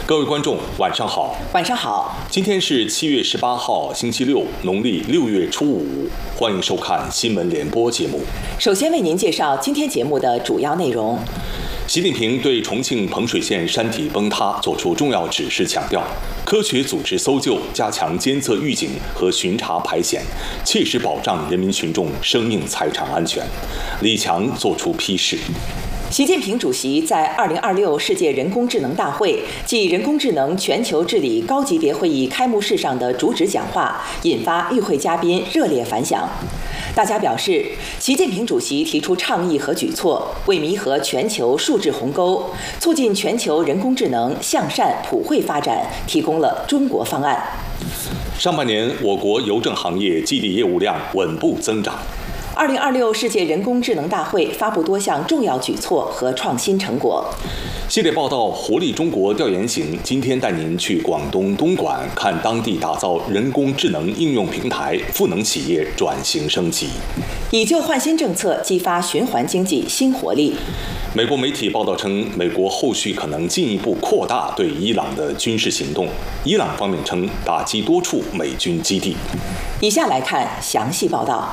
各位观众，晚上好。 晚上好。 今天是7月18号，星期六，农历6月初5。欢迎收看新闻联播节目。 首先为您介绍今天节目的主要内容。 习近平对重庆彭水县山体崩塌作出重要指示，强调科学组织搜救，加强监测预警和巡查排险，切实保障人民群众生命财产安全。李强作出批示。 习近平主席在2026世界人工智能大会暨人工智能全球治理高级别会议开幕式上的主旨讲话，引发与会嘉宾热烈反响。大家表示，习近平主席提出倡议和举措，为弥合全球数字鸿沟，促进全球人工智能向善普惠发展，提供了中国方案。 上半年，我国邮政行业基地业务量稳步增长。 2026世界人工智能大会发布多项重要举措和创新成果。 系列报道《活力中国》调研行今天带您去广东东莞，看当地打造人工智能应用平台，赋能企业转型升级。 以旧换新政策激发循环经济新活力。 美国媒体报道称，美国后续可能进一步扩大对伊朗的军事行动。伊朗方面称打击多处美军基地。 以下来看详细报道。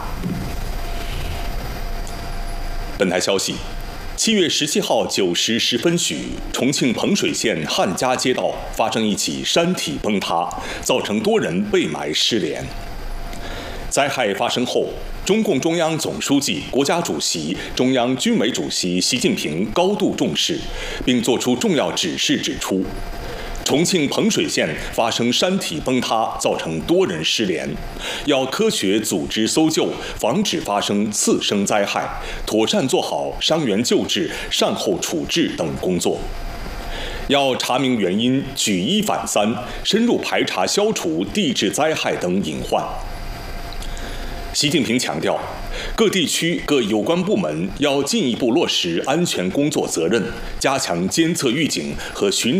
本台消息，7月17号9时10分许，重庆彭水县汉家街道发生一起山体崩塌，造成多人被埋失联。灾害发生后，中共中央总书记、国家主席、中央军委主席习近平高度重视，并作出重要指示，指出重庆彭水县发生山体崩塌，造成多人失联，要科学组织搜救，防止发生次生灾害，妥善做好伤员救治、善后处置等工作。要查明原因，举一反三，深入排查消除地质灾害等隐患。习近平强调，各地区各有关部门要进一步落实安全工作责任，加强监测预警和巡